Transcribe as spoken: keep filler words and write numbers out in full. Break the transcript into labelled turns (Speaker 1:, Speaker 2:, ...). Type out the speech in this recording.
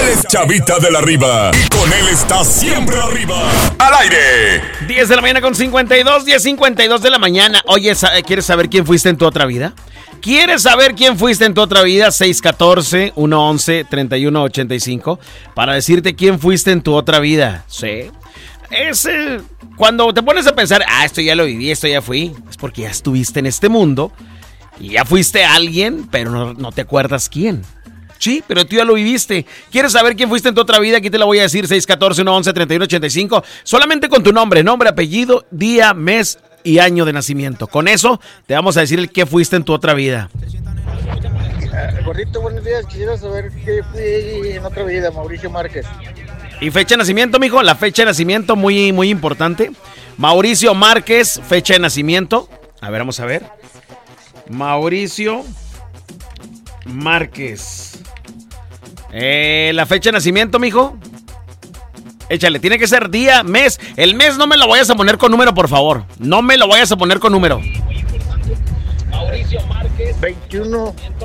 Speaker 1: Él es Chavita de la Riva y con él está siempre arriba. ¡Al aire!
Speaker 2: diez de la mañana con cincuenta y dos, diez cincuenta y dos de la mañana. Oye, ¿quieres saber quién fuiste en tu otra vida? ¿Quieres saber quién fuiste en tu otra vida? seis uno cuatro, uno once, treinta y uno ochenta y cinco para decirte quién fuiste en tu otra vida. Sí. Es eh, cuando te pones a pensar, ah, esto ya lo viví, esto ya fui. Es porque ya estuviste en este mundo y ya fuiste alguien, pero no, no te acuerdas quién. Sí, pero tú ya lo viviste. ¿Quieres saber quién fuiste en tu otra vida? Aquí te la voy a decir, seis uno cuatro, uno once, treinta y uno ochenta y cinco. Solamente con tu nombre, nombre, apellido, día, mes y año de nacimiento. Con eso te vamos a decir el qué fuiste en tu otra vida.
Speaker 3: Uh, gordito, buenos días. Quisiera saber qué fui en otra vida, Mauricio Márquez.
Speaker 2: ¿Y fecha de nacimiento, mijo? La fecha de nacimiento muy, muy importante. Mauricio Márquez, fecha de nacimiento. A ver, vamos a ver. Mauricio Márquez. Eh, la fecha de nacimiento, mijo. Échale, tiene que ser día, mes. El mes no me lo vayas a poner con número, por favor. No me lo vayas a poner con número.
Speaker 3: Mauricio Márquez. veintiuno